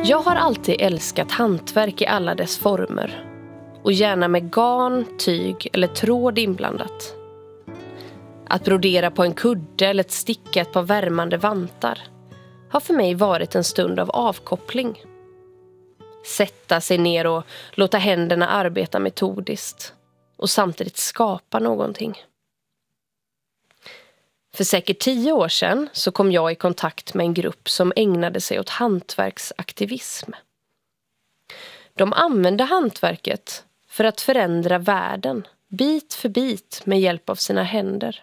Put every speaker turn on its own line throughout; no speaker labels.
Jag har alltid älskat hantverk i alla dess former. Och gärna med garn, tyg eller tråd inblandat. Att brodera på en kudde eller att sticka ett par värmande vantar har för mig varit en stund av avkoppling. Sätta sig ner och låta händerna arbeta metodiskt och samtidigt skapa någonting. För säkert 10 år sedan så kom jag i kontakt med en grupp som ägnade sig åt hantverksaktivism. De använde hantverket för att förändra världen bit för bit med hjälp av sina händer.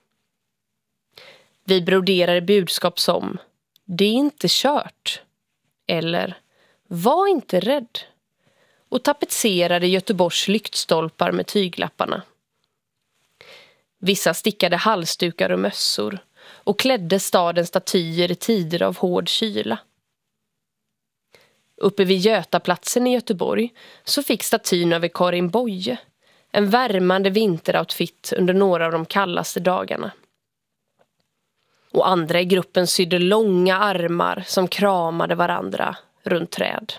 Vi broderade budskap som "Det är inte kört" eller "Var inte rädd" och tapetserade Göteborgs lyktstolpar med tyglapparna. Vissa stickade halsdukar och mössor och klädde stadens statyer i tider av hård kyla. Uppe vid Götaplatsen i Göteborg så fick statyn över Karin Boye en värmande vinteroutfit under några av de kallaste dagarna. Och andra i gruppen sydde långa armar som kramade varandra runt träd.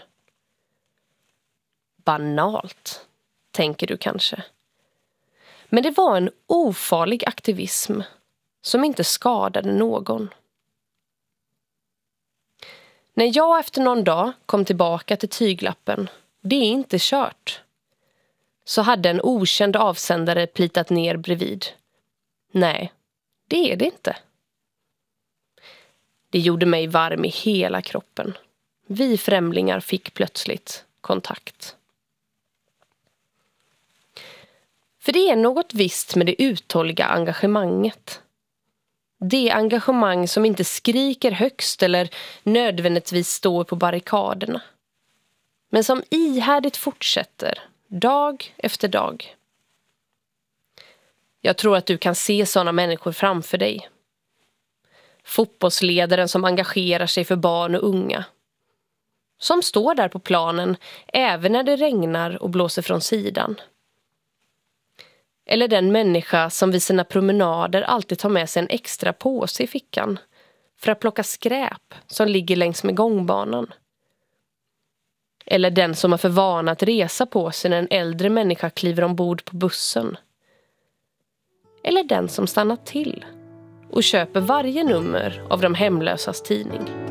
Banalt, tänker du kanske. Men det var en ofarlig aktivism som inte skadade någon. När jag efter någon dag kom tillbaka till tyglappen "Det är inte kört", så hade en okänd avsändare plitat ner bredvid. "Nej, det är det inte." Det gjorde mig varm i hela kroppen. Vi främlingar fick plötsligt kontakt. För det är något visst med det uthålliga engagemanget. Det engagemang som inte skriker högst eller nödvändigtvis står på barrikaderna. Men som ihärdigt fortsätter, dag efter dag. Jag tror att du kan se sådana människor framför dig. Fotbollsledaren som engagerar sig för barn och unga. Som står där på planen även när det regnar och blåser från sidan. Eller den människa som vid sina promenader alltid tar med sig en extra påse i fickan för att plocka skräp som ligger längs med gångbanan. Eller den som har för vana att resa på sig när en äldre människa kliver ombord på bussen. Eller den som stannar till och köper varje nummer av de hemlösas tidning.